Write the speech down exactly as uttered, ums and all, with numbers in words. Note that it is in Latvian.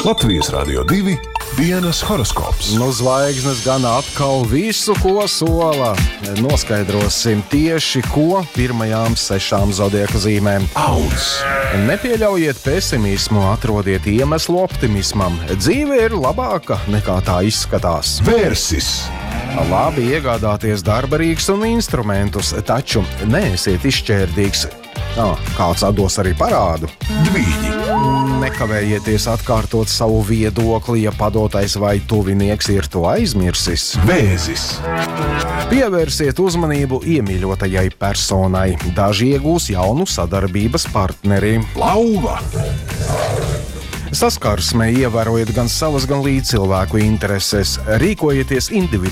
Latvijas Radio divi dienas horoskops. Nu, zvaigznes gan atkal visu, ko sola. Noskaidrosim tieši, ko pirmajām sešām zodiaka zīmēm. Auns. Nepieļaujiet pesimismu, atrodiet iemeslu optimismam. Dzīve ir labāka nekā tā izskatās. Vērsis. Labi iegādāties darba rīks un instrumentus, taču neesiet izšķērdīgs. Ah, kāds atdos arī parādu. Dvīņi. Nekavējieties atkārtot savu viedokli, ja padotais vai tuvinieks ir to aizmirsis. Vēzis. Pievērsiet uzmanību iemīļotajai personai. Daži iegūs jaunu sadarbības partneri. Lauva. Saskarsmē ievērojiet gan savas, gan līdzcilvēku intereses. Rīkojieties individuāli.